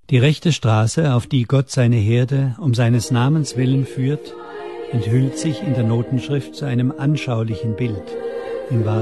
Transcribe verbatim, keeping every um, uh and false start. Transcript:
Die rechte Straße, auf die Gott seine Herde um seines Namens willen führt, enthüllt sich in der Notenschrift zu einem anschaulichen Bild. In